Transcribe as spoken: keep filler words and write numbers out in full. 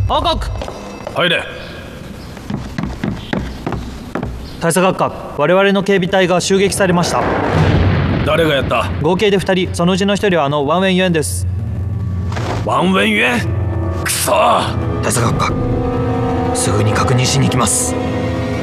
報告。 入れ。 大佐閣下、我々の警備隊が襲撃されました。 誰がやった？ 合計でふたり、そのうちのひとりはあのワンウェンユエンです。 ワンウェンユエン？くそー。 大佐閣下、すぐに確認しに行きます。